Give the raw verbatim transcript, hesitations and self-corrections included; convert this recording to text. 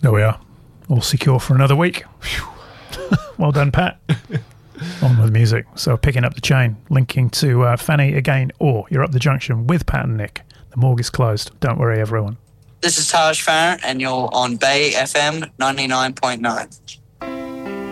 There we are. All secure for another week. Well done, Pat. On with music. So picking up the chain, linking to uh, Fanny again, or you're up the junction with Pat and Nick. The morgue is closed. Don't worry, everyone. This is Taj Farron, and you're on Bay F M ninety-nine point nine.